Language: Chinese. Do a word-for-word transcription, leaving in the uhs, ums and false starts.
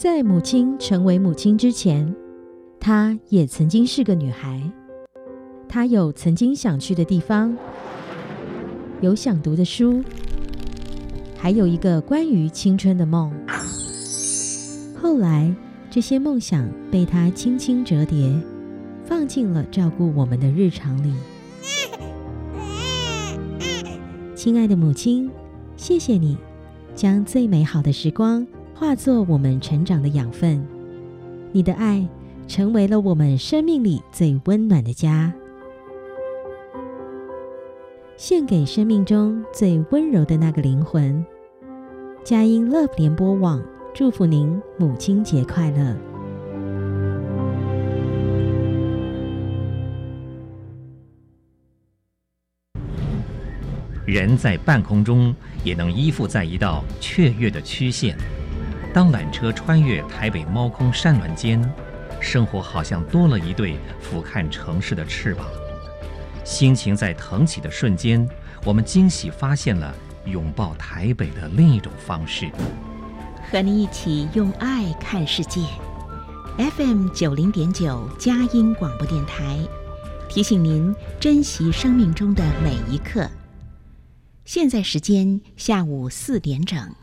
在母亲成为母亲之前，她也曾经是个女孩。她有曾经想去的地方，有想读的书，还有一个关于青春的梦。后来，这些梦想被她轻轻折叠，放进了照顾我们的日常里。亲爱的母亲，谢谢你，将最美好的时光化作我们成长的养分。你的爱成为了我们生命里最温暖的家。献给生命中最温柔的那个灵魂。佳音 Love 联播网祝福您母亲节快乐。 人在半空中也能依附在一道雀跃的曲线。当缆车穿越台北猫空山峦间，生活好像多了一对俯瞰城市的翅膀。心情在腾起的瞬间，我们惊喜发现了拥抱台北的另一种方式。 和你一起用爱看世界。F M 九零点九佳音广播电台提醒您珍惜生命中的每一刻。现在时间下午四点整。